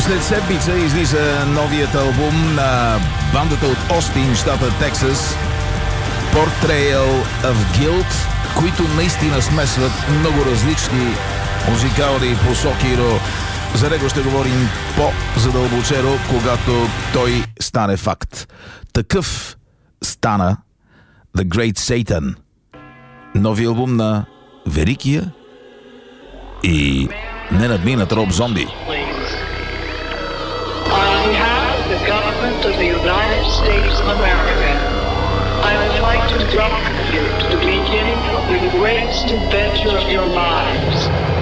След седмица излиза новият албум на бандата от Остин, щата Тексас, Portrayal of Guilt, които наистина смесват много различни музикални посоки, но за него ще говорим по-задълбочено, когато той стане факт. Такъв стана The Great Satan, нови албум на великия и ненадминат Роб Зомби. On behalf of the government of the United States of America, I would like to welcome you to the beginning of the greatest adventure of your lives.